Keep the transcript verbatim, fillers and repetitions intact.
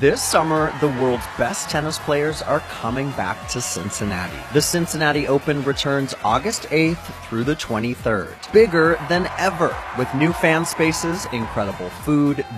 This summer, the world's best tennis players are coming back to Cincinnati. The Cincinnati Open returns August eighth through the twenty-third. Bigger than ever, with new fan spaces, incredible food,